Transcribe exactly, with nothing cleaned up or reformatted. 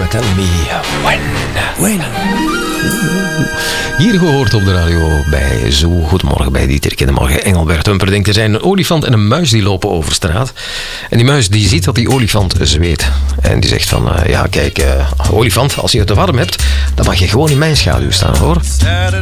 tell me when. When. Hier gehoord op de radio bij Zo. Goedemorgen bij Dieter Kindermorgen. Engelbert Humperdinck. Er zijn een olifant en een muis die lopen over straat. En die muis die ziet dat die olifant zweet. En die zegt van, uh, ja kijk, uh, olifant, als je het te warm hebt, dan mag je gewoon in mijn schaduw staan hoor.